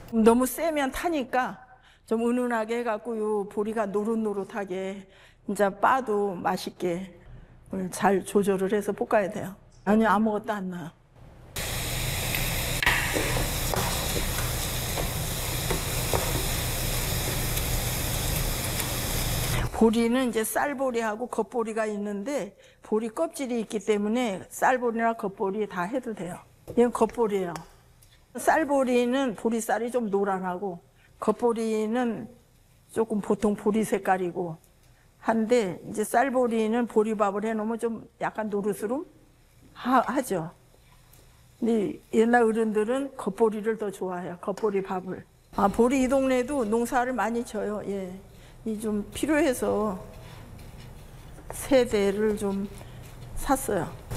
너무 세면 타니까 좀 은은하게 해갖고 요 보리가 노릇노릇하게 이제 빠도 맛있게 잘 조절을 해서 볶아야 돼요. 아니 아무것도 안 넣어요. 보리는 이제 쌀보리하고 겉보리가 있는데 보리 껍질이 있기 때문에 쌀보리나 겉보리 다 해도 돼요. 이건 겉보리예요. 쌀보리는 보리쌀이 좀 노란하고 겉보리는 조금 보통 보리 색깔이고 한데 이제 쌀보리는 보리밥을 해놓으면 좀 약간 노르스름 하죠. 근데 옛날 어른들은 겉보리를 더 좋아해요. 겉보리 밥을. 아, 보리 이 동네도 농사를 많이 져요. 예. 이 좀 필요해서 세 대를 좀 샀어요.